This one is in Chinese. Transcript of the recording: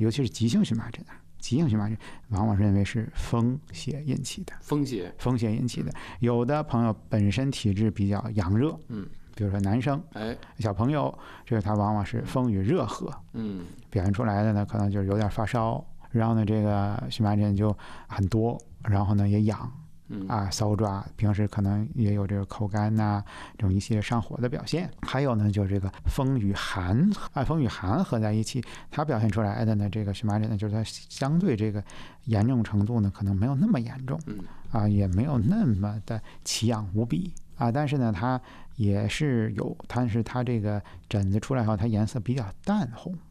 尤其是急性荨麻疹急性荨麻疹往往认为是风邪引起的，风邪引起的。有的朋友本身体质比较阳热，比如说男生，小朋友，这个他往往是风与热合，表现出来的呢，可能就是有点发烧，然后呢，这个荨麻疹就很多，然后呢也痒。搔抓，平时可能也有这个口干呐，这种一系列上火的表现。还有呢，就是这个风与寒风与寒合在一起，它表现出来的呢，这个荨麻疹呢，就是它相对这个严重程度呢，可能没有那么严重，也没有那么的奇痒无比但是呢，它也是有，但是它这个疹子出来后，它颜色比较淡红。